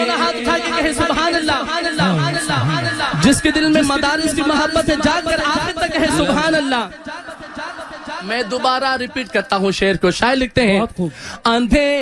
दोनों हाथ उठा के कहे सुभान अल्लाह। जिसके दिल में मदारिस की मोहब्बत है जाकर आखिर तक कहे सुभान अल्लाह। मैं दोबारा रिपीट करता हूँ शेर को। शायर लिखते हैं, अंधे